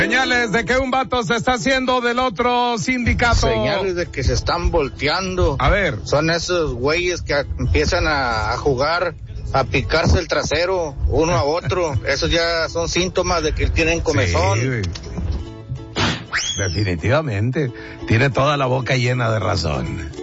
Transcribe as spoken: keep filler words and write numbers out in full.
Señales de que un vato se está haciendo del otro sindicato. Señales de que se están volteando. A ver. Son esos güeyes que empiezan a, a jugar, a picarse el trasero uno a otro. Esos ya son síntomas de que tienen comezón. Sí, definitivamente. Tiene toda la boca llena de razón.